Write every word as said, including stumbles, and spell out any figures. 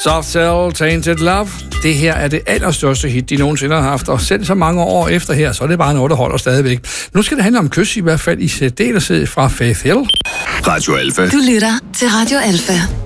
Soft Cell, Tainted Love. Det her er det allerstørste hit, de nogensinde har haft, og selv så mange år efter her, så er det bare noget, der holder stadigvæk. Nu skal det handle om kys, i hvert fald i særdeleshed fra Faith Hill. Radio Alpha. Du lytter til Radio Alpha.